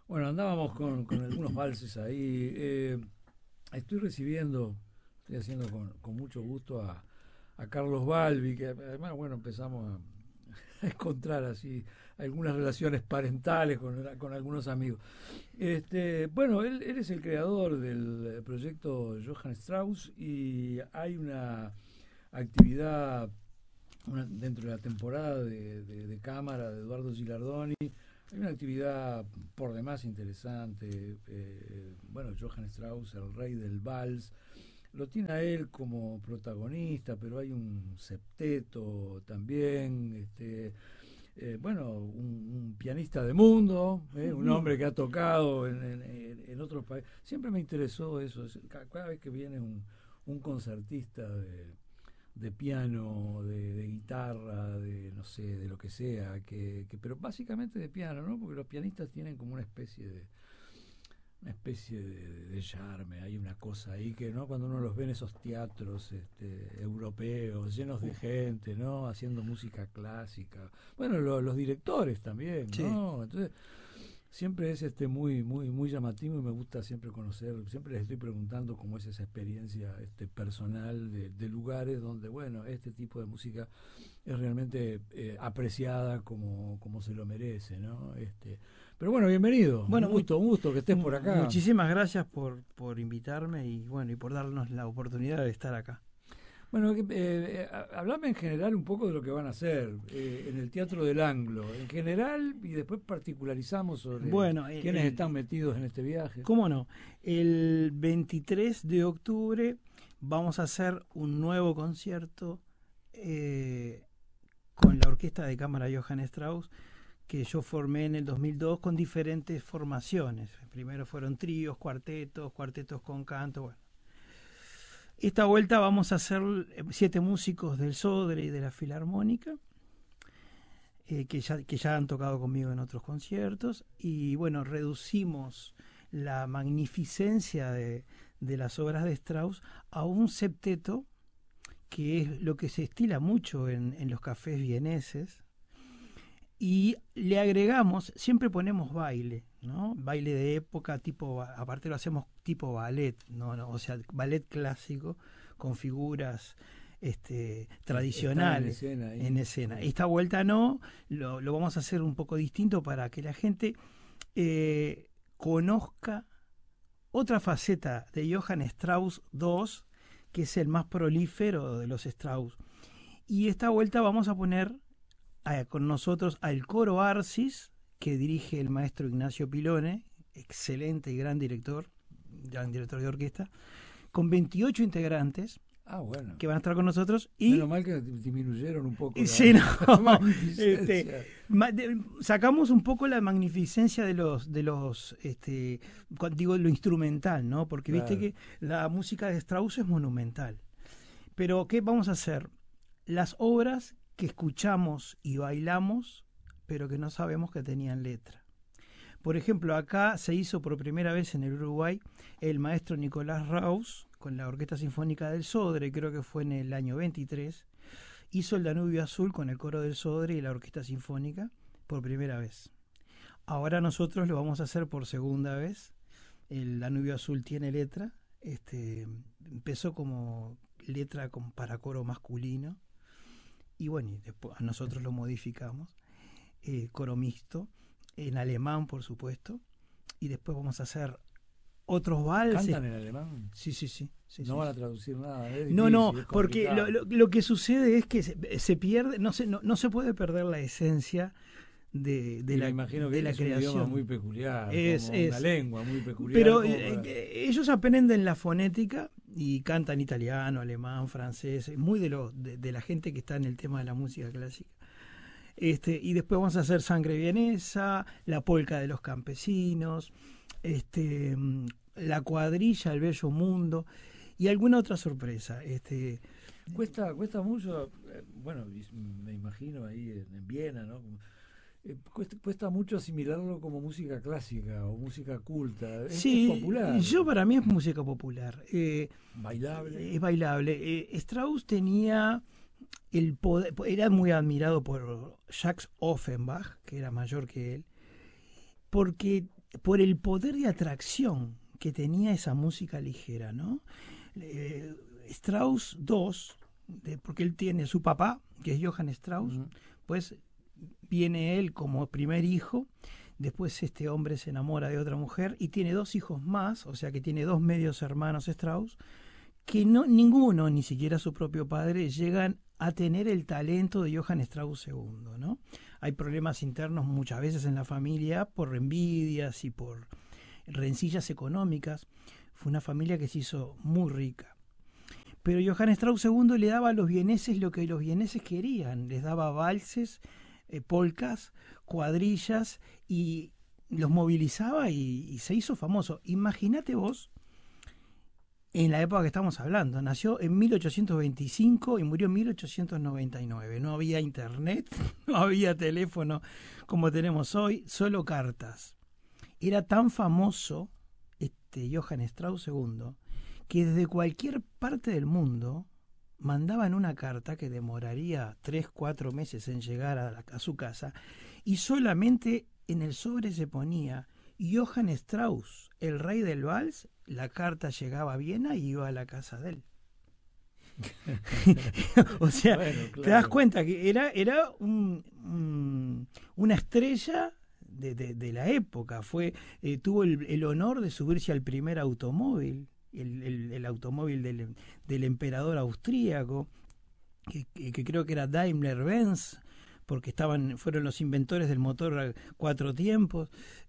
Bueno, andábamos con algunos valses ahí. Estoy recibiendo, estoy haciendo con mucho gusto a Carlos Balbi, que además, bueno, empezamos a encontrar así algunas relaciones parentales con algunos amigos. Bueno, él es el creador del proyecto Johann Strauss y hay una actividad dentro de la temporada de cámara de Eduardo Gilardoni. Hay una actividad por demás interesante. Bueno, Johann Strauss, el rey del vals, lo tiene a él como protagonista, pero hay un septeto también. Bueno, un pianista de mundo, un hombre que ha tocado en otros países. Siempre me interesó eso. Cada vez que viene un concertista de piano, de guitarra, de no sé, de lo que sea, pero básicamente de piano, ¿no? Porque los pianistas tienen como una especie de charme, hay una cosa ahí que, ¿no? Cuando uno los ve en esos teatros europeos, llenos de gente, ¿no? Haciendo música clásica. Bueno, los directores también, Sí. ¿no? Entonces, siempre es muy llamativo y me gusta siempre conocer, siempre les estoy preguntando cómo es esa experiencia personal de lugares donde, bueno, este tipo de música es realmente apreciada como se lo merece, ¿no? Pero bueno, bienvenido, Bueno, un gusto que estés por acá. muchísimas gracias por invitarme y bueno, y por darnos la oportunidad de estar acá. Bueno, hablame en general un poco de lo que van a hacer en el Teatro del Anglo, en general, y después particularizamos sobre Bueno, quiénes están metidos en este viaje. ¿cómo no? El 23 de octubre vamos a hacer un nuevo concierto eh, con la Orquesta de Cámara Johann Strauss, que yo formé en el 2002 con diferentes formaciones. Primero fueron tríos, cuartetos, cuartetos con canto. Bueno, esta vuelta vamos a hacer 7 músicos del Sodre y de la Filarmónica, que ya han tocado conmigo en otros conciertos. Y bueno, reducimos la magnificencia de las obras de Strauss a un septeto, que es lo que se estila mucho en los cafés vieneses, y le agregamos, siempre ponemos baile, ¿no? Baile de época, tipo, aparte lo hacemos tipo ballet, ¿no? O sea, ballet clásico con figuras Están en tradicionales escena en ahí. escena. Esta vuelta no, lo vamos a hacer un poco distinto para que la gente conozca otra faceta de Johann Strauss II, que es el más prolífero de los Strauss. Y esta vuelta vamos a poner con nosotros al coro Arcis, que dirige el maestro Ignacio Pilone, excelente y gran director de orquesta, con 28 integrantes Ah, bueno. que van a estar con nosotros. Menos Y mal que disminuyeron un poco sí, no, la magnificencia. sacamos un poco la magnificencia digo, lo instrumental, ¿no? Porque viste Claro. que la música de Strauss es monumental. Pero ¿qué vamos a hacer? Las obras que escuchamos y bailamos, pero que no sabemos que tenían letra. Por ejemplo, acá se hizo por primera vez en el Uruguay el maestro Nicolás Raus con la Orquesta Sinfónica del Sodre, creo que fue en el año 23, hizo el Danubio Azul con el coro del Sodre y la Orquesta Sinfónica por primera vez. Ahora nosotros lo vamos a hacer por segunda vez. El Danubio Azul tiene letra. Empezó como letra para coro masculino y bueno, y después nosotros lo modificamos, coro mixto, en alemán por supuesto, y después vamos a hacer otros valses. ¿Cantan en alemán? Sí, sí, sí. Sí, No sí. van a traducir nada, es No, no, difícil, es porque complicado. lo que sucede es que se pierde, no se puede perder la esencia Y me imagino que de la es un idioma muy creación. peculiar, Es, como una es. lengua muy peculiar, Pero como para... ellos aprenden la fonética y cantan italiano, alemán, francés, muy de la gente que está en el tema de la música clásica. Y después vamos a hacer Sangre Vienesa, La Polca de los Campesinos, este, La Cuadrilla, El Bello Mundo y alguna otra sorpresa. Cuesta mucho, bueno, me imagino ahí en Viena, ¿no? Cuesta mucho asimilarlo como música clásica o música culta. Es Sí, popular, para mí es música popular. bailable. Es bailable. Strauss tenía el poder, era muy admirado por Jacques Offenbach, que era mayor que él, porque por el poder de atracción que tenía esa música ligera, ¿no? Strauss II, porque él tiene su papá, que es Johann Strauss, pues viene él como primer hijo, después este hombre se enamora de otra mujer y tiene 2 hijos más, o sea que tiene 2 medios hermanos Strauss, que ninguno, ni siquiera su propio padre, llegan a tener el talento de Johann Strauss II, ¿no? Hay problemas internos muchas veces en la familia por envidias y por rencillas económicas. Fue una familia que se hizo muy rica. Pero Johann Strauss II le daba a los vieneses lo que los vieneses querían. Les daba valses, polcas, cuadrillas y los movilizaba y se hizo famoso. Imagínate vos, en la época que estamos hablando, nació en 1825 y murió en 1899. No había internet, no había teléfono como tenemos hoy, solo cartas. Era tan famoso Johann Strauss II que desde cualquier parte del mundo mandaban una carta que demoraría 3-4 meses en llegar a su casa y solamente en el sobre se ponía Johann Strauss, el rey del vals. La carta llegaba a Viena y iba a la casa de él. O sea, bueno, claro, te das cuenta que era una estrella de la época. Tuvo el honor de subirse al primer automóvil, el automóvil del emperador austríaco, que creo que era Daimler-Benz, porque fueron los inventores del motor a 4 tiempos,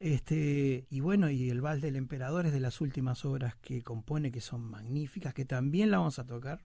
y bueno, y el Vals del Emperador es de las últimas obras que compone, que son magníficas, que también la vamos a tocar.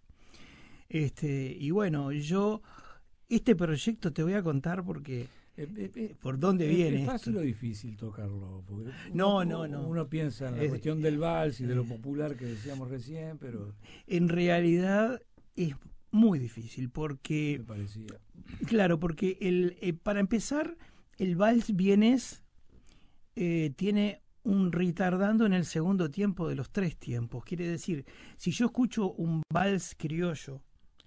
Y bueno, este proyecto te voy a contar porque por dónde viene. ¿Es fácil o difícil tocarlo? Porque no. Uno piensa en la cuestión del vals y de lo popular que decíamos recién, pero en realidad es muy difícil porque me parecía. Claro, porque para empezar el vals vienes tiene un retardando en el segundo tiempo de los 3 tiempos. Quiere decir, si yo escucho un vals criollo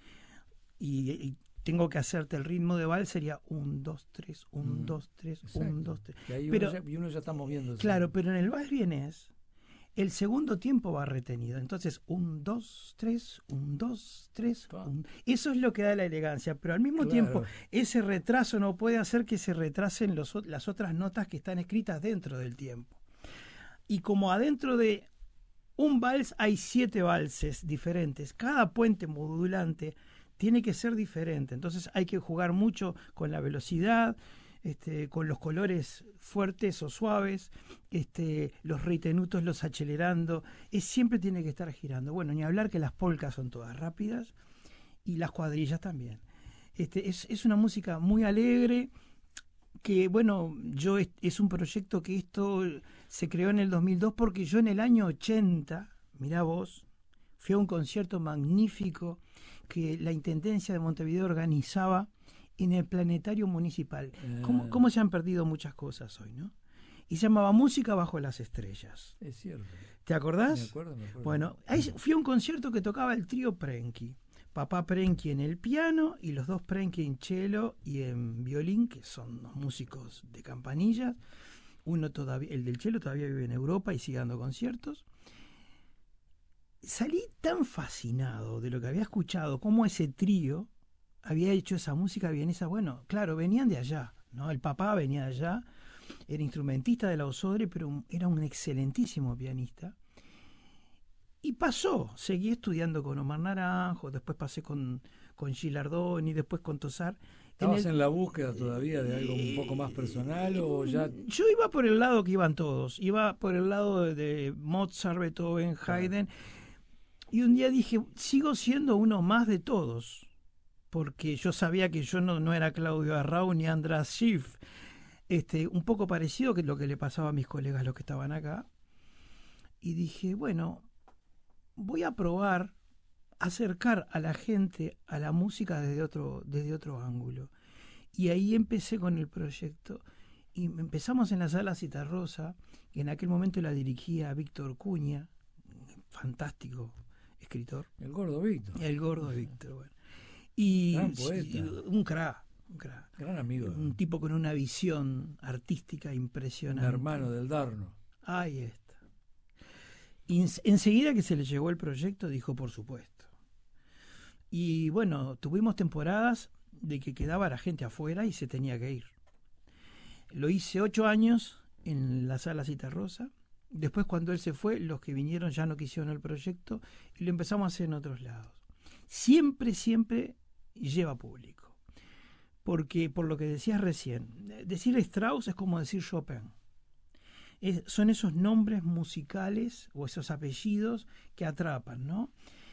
y tengo que hacerte el ritmo de vals, sería 1, 2, 3, 1, 2, 3, 1, 2, 3. Pero uno ya está moviéndose. Claro, pero en el vals vienes el segundo tiempo va retenido. Entonces, 1, 2, 3, 1, 2, 3. Eso es lo que da la elegancia. Pero al mismo tiempo, ese retraso no puede hacer que se retrasen las otras notas que están escritas dentro del tiempo. Y como adentro de un vals hay 7 valses diferentes, cada puente modulante tiene que ser diferente. Entonces hay que jugar mucho con la velocidad, con los colores fuertes o suaves, los retenutos los acelerando, siempre tiene que estar girando. Bueno, ni hablar que las polcas son todas rápidas y las cuadrillas también. Es una música muy alegre que, bueno, es un proyecto que esto se creó en el 2002 porque yo en el año 80, mirá vos, fui a un concierto magnífico que la Intendencia de Montevideo organizaba en el Planetario Municipal. ¿Cómo se han perdido muchas cosas hoy, no? Y se llamaba Música bajo las estrellas. Es cierto. ¿Te acordás? Me acuerdo. Bueno, ahí fui a un concierto que tocaba el trío Prenki. Papá Prenki en el piano y los 2 Prenki en cello y en violín, que son los músicos de campanillas. El del cello todavía vive en Europa y sigue dando conciertos. Salí tan fascinado de lo que había escuchado, cómo ese trío había hecho esa música vienesa. Bueno, claro, venían de allá, ¿no? El papá venía de allá, era instrumentista de la Osodre, pero era un excelentísimo pianista. Y seguí estudiando con Omar Naranjo, después pasé con Gilardoni, después con Tosar. ¿Estabas en la búsqueda todavía de algo un poco más personal o ya...? Yo iba por el lado que iban todos, iba por el lado de Mozart, Beethoven, Haydn, y un día dije, sigo siendo uno más de todos, porque yo sabía que yo no era Claudio Arrau ni András Schiff, un poco parecido que lo que le pasaba a mis colegas, los que estaban acá, y dije, bueno, voy a probar acercar a la gente a la música desde otro ángulo. Y ahí empecé con el proyecto, y empezamos en la Sala Citarrosa, que en aquel momento la dirigía Víctor Cuña, fantástico escritor. El gordo Víctor. El gordo Víctor, bueno. Y gran poeta. Un crack. Gran amigo. Un tipo con una visión artística impresionante. Un hermano del Darno. Ahí está. Enseguida que se le llegó el proyecto, dijo por supuesto. Y bueno, tuvimos temporadas de que quedaba la gente afuera y se tenía que ir. Lo hice 8 años en la Sala Citarrosa. Después, cuando él se fue, los que vinieron ya no quisieron el proyecto y lo empezamos a hacer en otros lados. Siempre, siempre lleva público. Porque, por lo que decías recién, decir Strauss es como decir Chopin. Son esos nombres musicales o esos apellidos que atrapan, ¿no?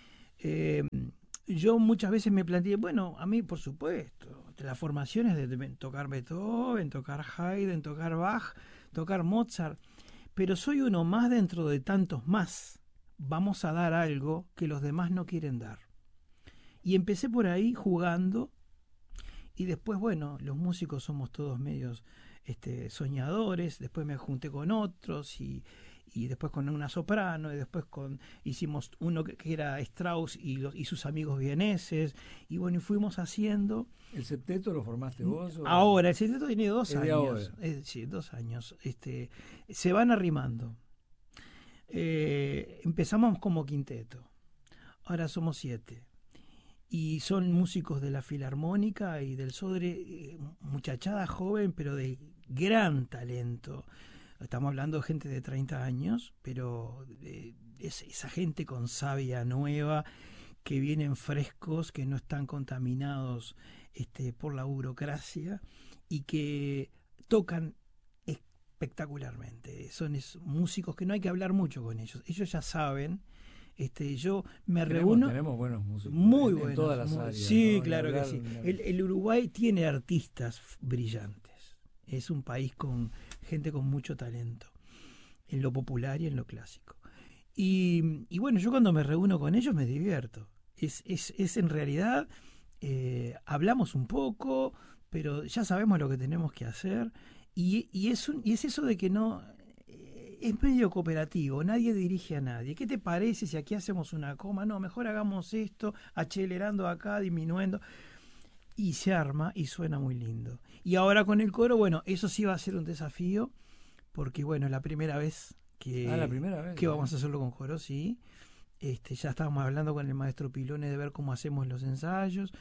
Yo muchas veces me planteé, bueno, a mí por supuesto, las formaciones de tocar Beethoven, tocar Haydn, tocar Bach, tocar Mozart, pero soy uno más dentro de tantos más. Vamos a dar algo que los demás no quieren dar. Y empecé por ahí jugando y después, bueno, los músicos somos todos medios soñadores, después me junté con otros y después con una soprano y después hicimos uno que era Strauss y sus amigos vieneses y bueno, y fuimos haciendo. ¿El septeto lo formaste vos? Ahora, el septeto tiene 2 años. Ahora. Sí, 2 años. Se van arrimando. Empezamos como quinteto, ahora somos 7. Y son músicos de la Filarmónica y del Sodre, muchachada joven, pero de gran talento. Estamos hablando de gente de 30 años, pero es esa gente con savia nueva, que vienen frescos, que no están contaminados por la burocracia y que tocan espectacularmente. Son músicos que no hay que hablar mucho con ellos. Ellos ya saben. Yo me reúno. Tenemos buenos músicos. Muy buenos. En todas las áreas. Sí, ¿no? claro que sí. El Uruguay tiene artistas brillantes. Es un país con gente con mucho talento. En lo popular y en lo clásico. Y bueno, yo cuando me reúno con ellos me divierto. Es en realidad, hablamos un poco, pero ya sabemos lo que tenemos que hacer. Y es eso de que no. Es medio cooperativo, nadie dirige a nadie. ¿Qué te parece si aquí hacemos una coma? No, mejor hagamos esto, acelerando acá, disminuyendo. Y se arma y suena muy lindo. Y ahora con el coro, bueno, eso sí va a ser un desafío, porque bueno, la primera vez que vamos a hacerlo con coro, sí. Ya estábamos hablando con el maestro Pilone de ver cómo hacemos los ensayos.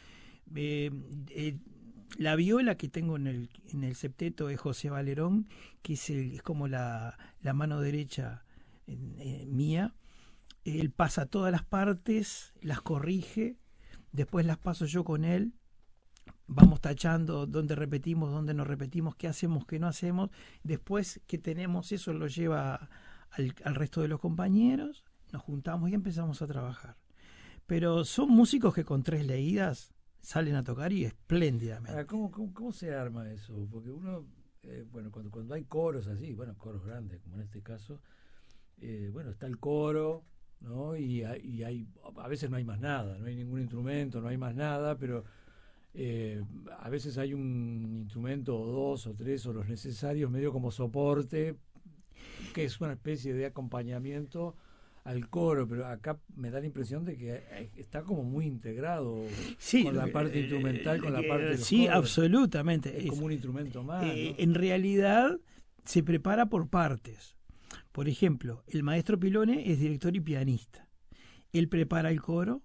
La viola que tengo en el septeto es José Valerón, que es como la mano derecha mía. Él pasa todas las partes, las corrige, después las paso yo con él. Vamos tachando dónde repetimos, dónde no repetimos, qué hacemos, qué no hacemos. Después que tenemos eso, lo lleva al resto de los compañeros, nos juntamos y empezamos a trabajar. Pero son músicos que con 3 leídas salen a tocar y espléndidamente. ¿Cómo se arma eso? Porque uno, bueno, cuando hay coros así, bueno, coros grandes, como en este caso, bueno, está el coro, ¿no? Y hay, a veces no hay más nada, no hay ningún instrumento, no hay más nada, pero a veces hay un instrumento o 2 o 3 o los necesarios, medio como soporte, que es una especie de acompañamiento al coro, pero acá me da la impresión de que está como muy integrado, sí, con la parte instrumental, con la parte de los sí, coros. Absolutamente. Es como un instrumento más, ¿no? En realidad se prepara por partes. Por ejemplo, el maestro Pilone es director y pianista. Él prepara el coro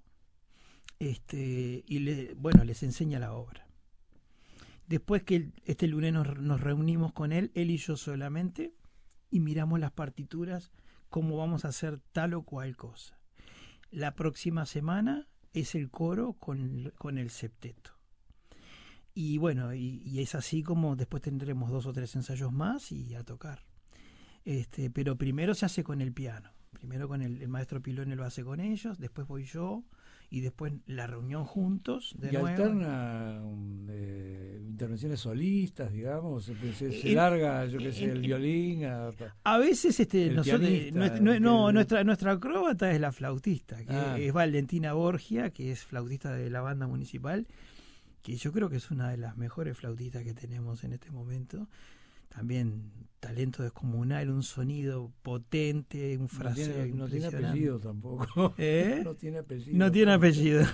y les enseña la obra. Después que este lunes nos reunimos con él y yo solamente, y miramos las partituras, cómo vamos a hacer tal o cual cosa. La próxima semana es el coro con el septeto. Y bueno, y es así como después tendremos 2 o 3 ensayos más y a tocar. Pero primero se hace con el piano. Primero con el maestro Pilone lo hace con ellos, después voy yo, y después la reunión juntos de nuevo. Alterna intervenciones solistas, digamos, se larga, yo qué sé, el violín a veces pianista, nuestra acróbata es la flautista, que es Valentina Borgia, que es flautista de la banda municipal, que yo creo que es una de las mejores flautistas que tenemos en este momento. También talento descomunal, un sonido potente, un fraseo no tiene apellido tampoco. No tiene apellido. No tiene apellido.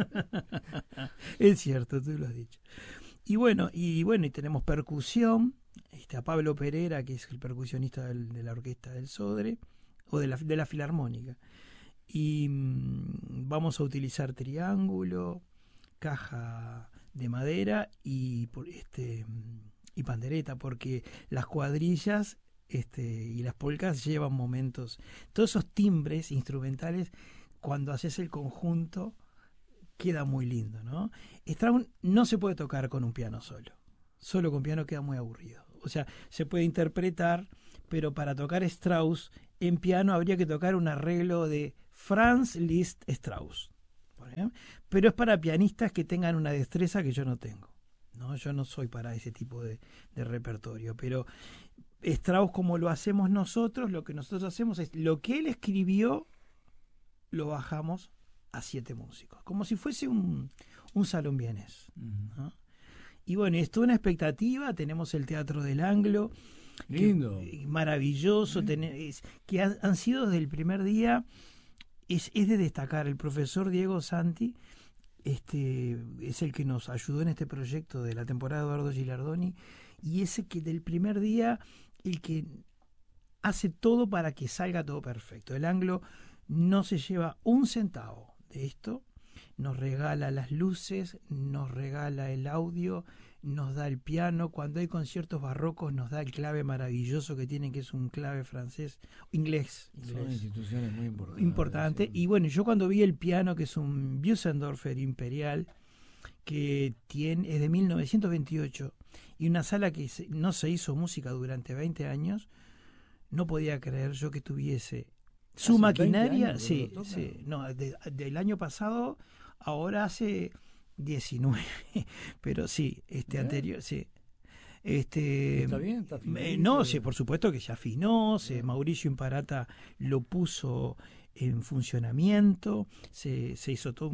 Es cierto, tú lo has dicho. Y bueno, y tenemos percusión, a Pablo Pereira, que es el percusionista de la orquesta del Sodre, o de la Filarmónica. Y vamos a utilizar triángulo, caja de madera y pandereta, porque las cuadrillas y las polcas llevan momentos. Todos esos timbres instrumentales, cuando haces el conjunto, queda muy lindo, ¿no? Strauss no se puede tocar con un piano solo con piano queda muy aburrido. O sea, se puede interpretar, pero para tocar Strauss en piano habría que tocar un arreglo de Franz Liszt Strauss, pero es para pianistas que tengan una destreza que yo no tengo, ¿no? Yo no soy para ese tipo de repertorio, pero Strauss, como lo hacemos nosotros, lo que nosotros hacemos es lo que él escribió, lo bajamos a 7 músicos, como si fuese un salón vienés, ¿no? Y bueno, es toda una expectativa. Tenemos el Teatro del Anglo, lindo, maravilloso, que han sido desde el primer día. Es de destacar. El profesor Diego Santi es el que nos ayudó en este proyecto de la temporada de Eduardo Gilardoni, y ese que del primer día, el que hace todo para que salga todo perfecto. El Anglo no se lleva un centavo de esto, nos regala las luces, nos regala el audio, nos da el piano. Cuando hay conciertos barrocos nos da el clave maravilloso que tienen, que es un clave inglés. Son instituciones muy importantes. Y bueno, yo cuando vi el piano, que es un Büsendorfer Imperial, que es de 1928, y una sala que no se hizo música durante 20 años, no podía creer yo que tuviese su maquinaria. Del año pasado, ahora hace 19, pero sí, anterior, sí. ¿Está bien? No, sí, por supuesto que se afinó, Mauricio Imparata lo puso en funcionamiento, se hizo todo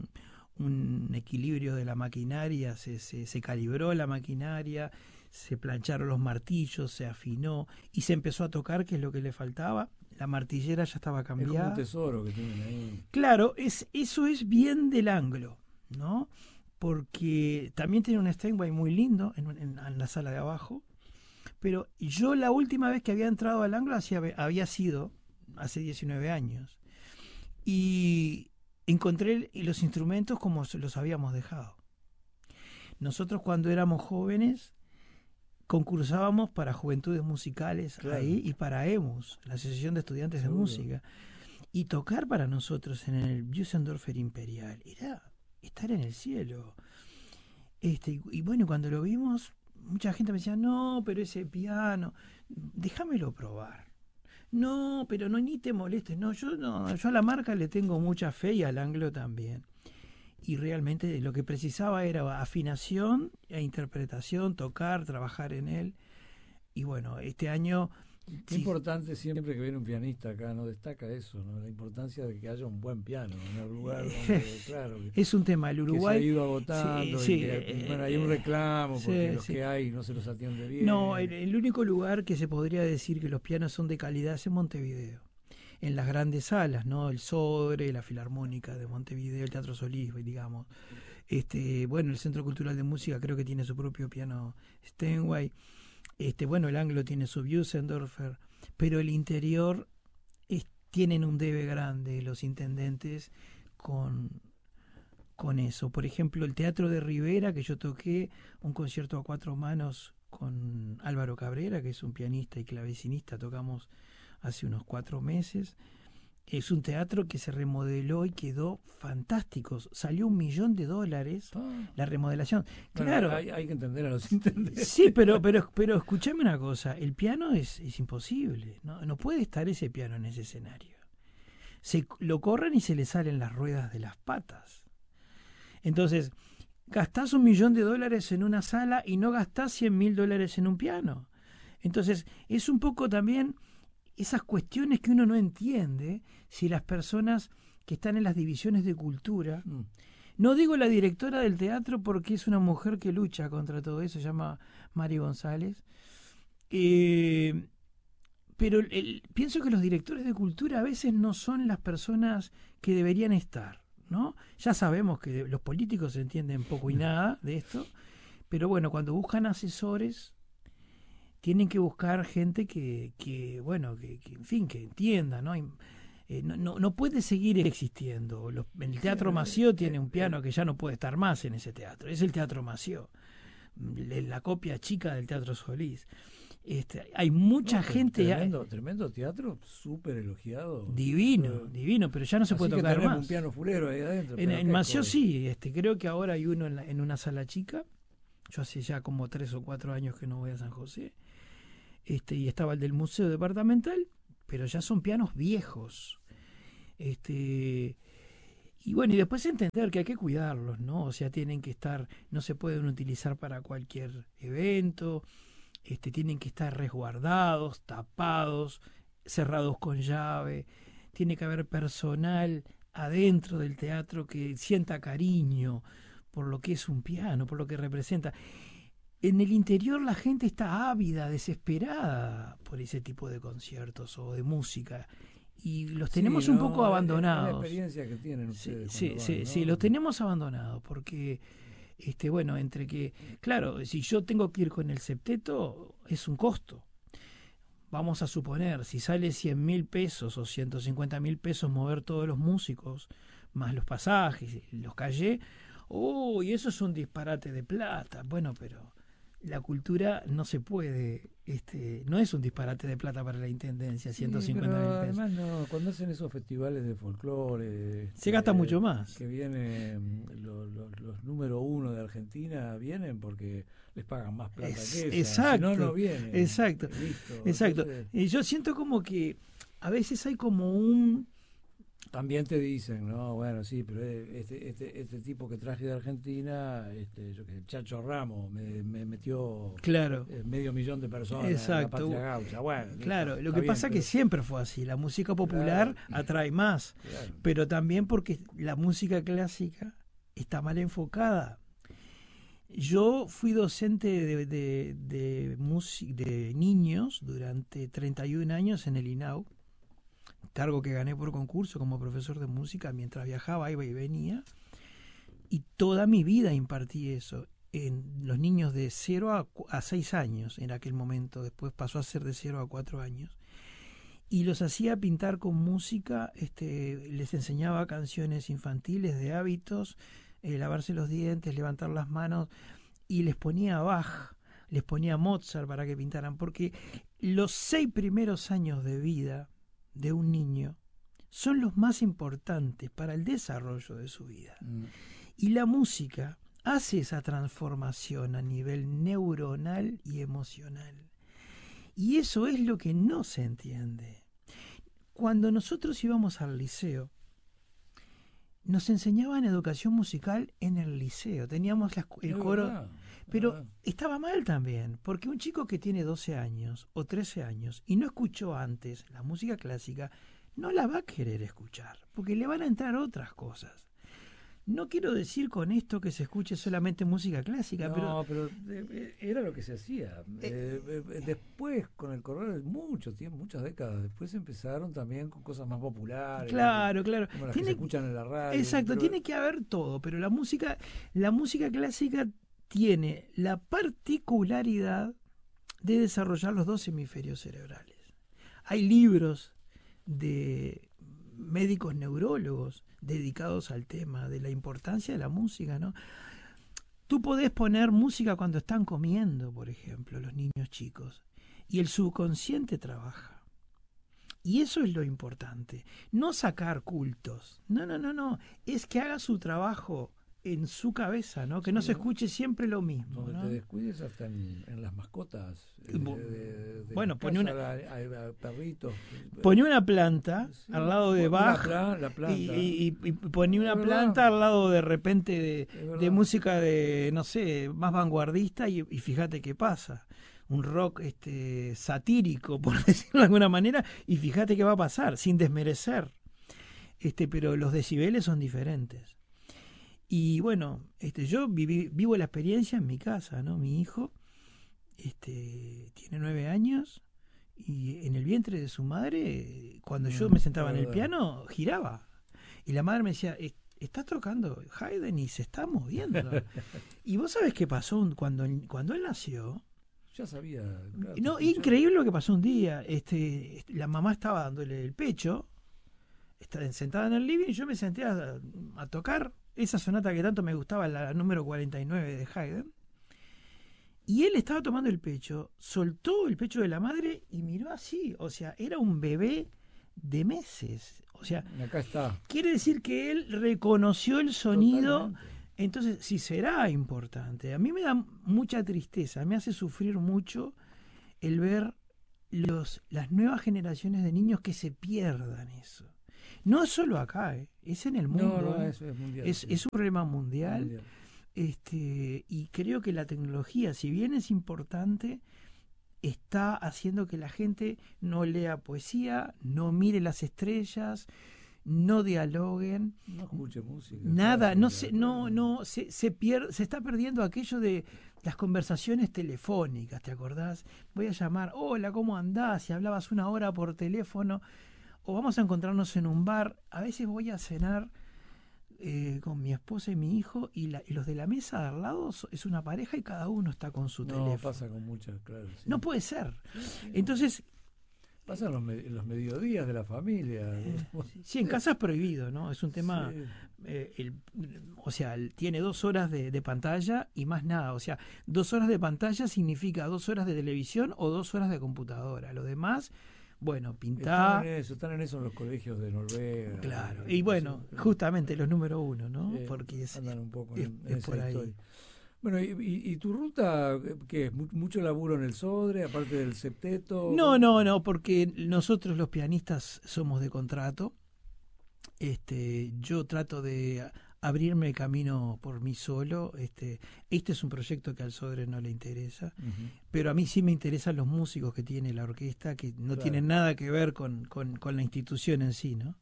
un equilibrio de la maquinaria, se calibró la maquinaria, se plancharon los martillos, se afinó y se empezó a tocar, que es lo que le faltaba. La martillera ya estaba cambiada. Es como un tesoro que tienen ahí. Claro, eso es bien del Anglo, ¿no? Porque también tiene un Steinway muy lindo en la sala de abajo. Pero yo la última vez que había entrado al Anglo había sido hace 19 años. Y encontré los instrumentos como los habíamos dejado. Nosotros, cuando éramos jóvenes, concursábamos para Juventudes Musicales, claro, ahí, y para EMUS, la Asociación de Estudiantes de Música. Y tocar para nosotros en el Büsendorfer Imperial era estar en el cielo. Y bueno, cuando lo vimos, mucha gente me decía, no, pero ese piano, déjamelo probar. No, pero no, ni te molestes. Yo a la marca le tengo mucha fe, y al Anglo también. Y realmente lo que precisaba era afinación e interpretación, tocar, trabajar en él. Y bueno, este año... Qué importante, siempre que viene un pianista acá, no destaca eso, ¿no? La importancia de que haya un buen piano en el lugar donde, claro, es un tema. El Uruguay que se ha ido agotando, sí, y bueno, hay un reclamo porque los que hay no se los atiende bien. No, el único lugar que se podría decir que los pianos son de calidad es en Montevideo, en las grandes salas, ¿no? El Sodre, la Filarmónica de Montevideo, el Teatro Solís, digamos. Bueno, el Centro Cultural de Música creo que tiene su propio piano Steinway. Bueno, el Anglo tiene su Büsendorfer, pero el interior tienen un debe grande los intendentes con eso. Por ejemplo, el Teatro de Rivera, que yo toqué un concierto a 4 manos con Álvaro Cabrera, que es un pianista y clavecinista, tocamos hace unos 4 meses. Es un teatro que se remodeló y quedó fantástico. Salió $1 millón la remodelación. Bueno, claro, hay que entender a los intendentes. Sí, pero escúchame una cosa. El piano es imposible. No puede estar ese piano en ese escenario. Lo corren y se le salen las ruedas de las patas. Entonces, gastás $1 millón en una sala y no gastás $100.000 en un piano. Entonces, es un poco también esas cuestiones que uno no entiende si las personas que están en las divisiones de cultura, no digo la directora del teatro porque es una mujer que lucha contra todo eso, se llama Mari González, pero pienso que los directores de cultura a veces no son las personas que deberían estar, ¿no? Ya sabemos que los políticos entienden poco y nada de esto, pero bueno, cuando buscan asesores, tienen que buscar gente en fin, que entienda, ¿no? No puede seguir existiendo. El Teatro Massieu tiene un piano que ya no puede estar más en ese teatro. Es el Teatro Massieu, la copia chica del Teatro Solís. Hay mucha gente... Tremendo teatro, súper elogiado. Divino, pero ya no se puede tocar más. Un piano fulero ahí adentro. En Massieu sí, creo que ahora hay uno en una sala chica. Yo hace ya como 3 o 4 años que no voy a San José. Y estaba el del Museo Departamental, pero ya son pianos viejos. Y bueno, y después entender que hay que cuidarlos, ¿no? O sea, tienen que estar, no se pueden utilizar para cualquier evento, tienen que estar resguardados, tapados, cerrados con llave. Tiene que haber personal adentro del teatro que sienta cariño por lo que es un piano, por lo que representa. En el interior la gente está ávida, desesperada por ese tipo de conciertos o de música. Y los tenemos un poco abandonados. Es la experiencia que tienen ustedes. Sí, los tenemos abandonados porque, entre que, claro, si yo tengo que ir con el septeto, es un costo. Vamos a suponer, si sale 100.000 pesos o 150.000 pesos mover todos los músicos, más los pasajes, los callés, y eso es un disparate de plata. Bueno, pero la cultura no se puede, no es un disparate de plata para la intendencia, 150.000 pesos. Además, cuando hacen esos festivales de folclore, se gasta mucho más. Que vienen los número 1 de Argentina, vienen porque les pagan más plata que eso. Exacto. Si no vienen. Exacto. Listo. Exacto. Y yo siento como que a veces hay como un... También te dicen, ¿no? Bueno, sí, pero este tipo que traje de Argentina, yo que sé, Chacho Ramos, me metió claro. 500.000 de personas. Exacto. En la Patria Gaucha. Bueno, claro, lo que pasa es que siempre fue así. La música popular atrae más, pero también porque la música clásica está mal enfocada. Yo fui docente de niños durante 31 años en el INAU, cargo que gané por concurso como profesor de música mientras viajaba, iba y venía, y toda mi vida impartí eso en los niños de 0 a 6 años en aquel momento. Después pasó a ser de 0 a 4 años y los hacía pintar con música, les enseñaba canciones infantiles de hábitos, lavarse los dientes, levantar las manos, y les ponía Bach, les ponía Mozart para que pintaran, porque los 6 primeros años de vida de un niño son los más importantes para el desarrollo de su vida. Y la música hace esa transformación a nivel neuronal y emocional. Y eso es lo que no se entiende. Cuando nosotros íbamos al liceo, nos enseñaban educación musical en el liceo. Teníamos el coro, pero estaba mal también, porque un chico que tiene 12 años o 13 años y no escuchó antes la música clásica, no la va a querer escuchar, porque le van a entrar otras cosas. No quiero decir con esto que se escuche solamente música clásica, pero era lo que se hacía. Después, con el correr de mucho tiempo, muchas décadas después, empezaron también con cosas más populares. Claro. Como las que se escuchan en la radio. Exacto, tiene que haber todo, pero la música clásica tiene la particularidad de desarrollar los 2 hemisferios cerebrales. Hay libros de médicos neurólogos dedicados al tema de la importancia de la música, ¿no? Tú podés poner música cuando están comiendo, por ejemplo, los niños chicos, y el subconsciente trabaja. Y eso es lo importante. No sacar cultos. No. Es que haga su trabajo en su cabeza, ¿no? Que no se escuche siempre lo mismo. Donde ¿no? te descuides hasta en las mascotas. Bueno, ponía perritos. Ponía una planta al lado de Bach la planta. Y ponía una planta al lado de repente de música de, no sé, más vanguardista y fíjate qué pasa. Un rock satírico, por decirlo de alguna manera, y fíjate qué va a pasar, sin desmerecer. Pero los decibeles son diferentes. Y bueno, yo vivo la experiencia en mi casa, ¿no? Mi hijo tiene 9 años y en el vientre de su madre, cuando yo me sentaba en el piano, giraba. Y la madre me decía, está tocando Haydn y se está moviendo. Y vos sabés qué pasó cuando él nació. Ya sabía. Claro, No, increíble lo que pasó un día. La mamá estaba dándole el pecho, sentada en el living, y yo me senté a tocar esa sonata que tanto me gustaba, la número 49 de Haydn. Y él estaba tomando el pecho, soltó el pecho de la madre y miró así. O sea, era un bebé de meses. O sea, acá está. Quiere decir que él reconoció el sonido. Totalmente. Entonces, sí será importante. A mí me da mucha tristeza, me hace sufrir mucho el ver las nuevas generaciones de niños que se pierdan eso. No es solo acá, es en el mundo. No, eso es mundial. Es un problema mundial. Y creo que la tecnología, si bien es importante, está haciendo que la gente no lea poesía, no mire las estrellas, no dialoguen, no escuche música, nada, se pierde, se está perdiendo aquello de las conversaciones telefónicas, ¿te acordás? Voy a llamar, hola, ¿cómo andás? Y hablabas una hora por teléfono, o vamos a encontrarnos en un bar. A veces voy a cenar con mi esposa y mi hijo, y los de la mesa de al lado es una pareja y cada uno está con su teléfono. No, pasa con muchas, claro. Sí. No puede ser. Entonces... Pasan los mediodías de la familia. Sí, en casa es prohibido, ¿no? Es un tema... Sí. O sea, tiene 2 horas de pantalla y más nada. O sea, 2 horas de pantalla significa 2 horas de televisión o 2 horas de computadora. Lo demás... Bueno, pintar... Están en eso en los colegios de Noruega. Claro, y bueno, justamente los número 1, ¿no? Porque andan un poco es por ahí. Historia. Bueno, ¿y tu ruta qué es? ¿Mucho laburo en el Sodre, aparte del septeto? No, porque nosotros los pianistas somos de contrato. Yo trato de abrirme camino por mí solo. Este es un proyecto que al Sodre no le interesa, pero a mí sí me interesan los músicos que tiene la orquesta, que no tienen nada que ver con la institución en sí, ¿no?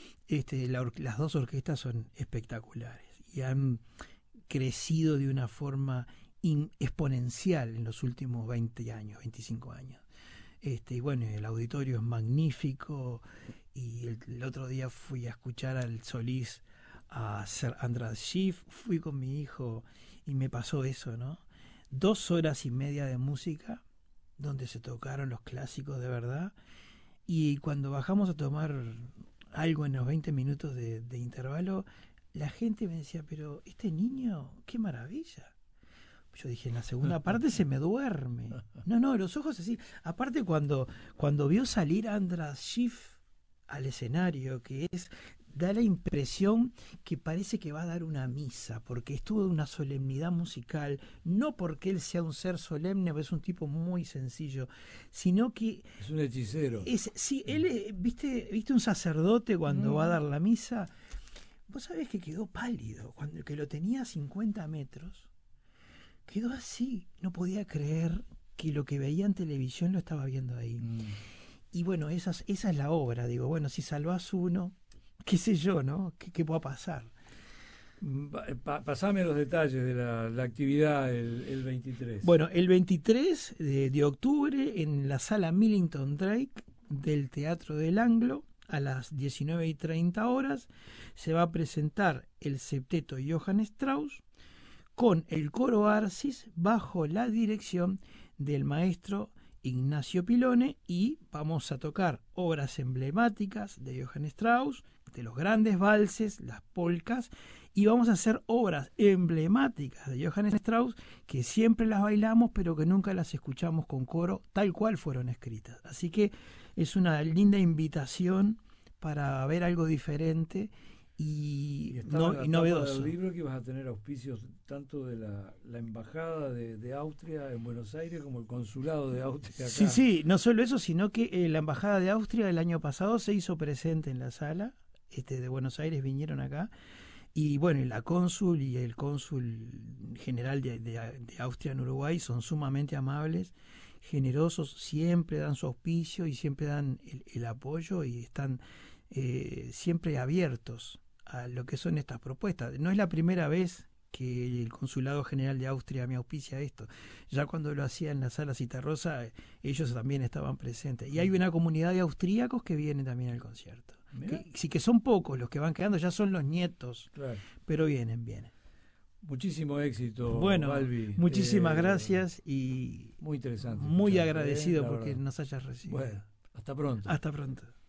Las 2 orquestas son espectaculares y han crecido de una forma exponencial en los últimos 20 años, 25 años. Y bueno, el auditorio es magnífico, y el otro día fui a escuchar al Solís, a Sir András Schiff, fui con mi hijo y me pasó eso, ¿no? 2 horas y media de música donde se tocaron los clásicos de verdad, y cuando bajamos a tomar algo en los 20 minutos de intervalo, la gente me decía, pero este niño, qué maravilla. Yo dije, en la segunda parte se me duerme. No, los ojos así. Aparte cuando vio salir a András Schiff al escenario, da la impresión que parece que va a dar una misa, porque estuvo de una solemnidad musical, no porque él sea un ser solemne, es un tipo muy sencillo, sino que... Es un hechicero. Sí, él, ¿viste un sacerdote cuando va a dar la misa? Vos sabés que quedó pálido, que lo tenía a 50 metros, quedó así, no podía creer que lo que veía en televisión lo estaba viendo ahí. Y bueno, esa es la obra, digo, bueno, si salvás uno, qué sé yo, ¿no? ¿Qué pueda pasar? Pasame los detalles de la actividad el 23. Bueno, el 23 de octubre en la sala Millington Drake del Teatro del Anglo, a las 19:30 se va a presentar el septeto Johann Strauss con el coro Arcis bajo la dirección del maestro Ignacio Pilone, y vamos a tocar obras emblemáticas de Johann Strauss, de los grandes valses, las polcas, y vamos a hacer obras emblemáticas de Johann Strauss que siempre las bailamos pero que nunca las escuchamos con coro tal cual fueron escritas. Así que es una linda invitación para ver algo diferente y novedoso. El libro que vas a tener auspicios tanto de la embajada de Austria en Buenos Aires como el consulado de Austria acá. Sí, no solo eso, sino que la embajada de Austria el año pasado se hizo presente en la sala, de Buenos Aires vinieron acá, y bueno, la cónsul y el cónsul general de Austria en Uruguay son sumamente amables, generosos, siempre dan su auspicio y siempre dan el apoyo, y están siempre abiertos a lo que son estas propuestas. No es la primera vez que el Consulado General de Austria me auspicia esto. Ya cuando lo hacía en la Sala Citarrosa, ellos también estaban presentes. Y hay una comunidad de austríacos que vienen también al concierto. Sí, que son pocos los que van quedando, ya son los nietos, claro. Pero vienen. Muchísimo éxito, Bueno, Balbi. muchísimas gracias y muy interesante. muy agradecido porque verdad. nos hayas recibido. Bueno, hasta pronto. Hasta pronto.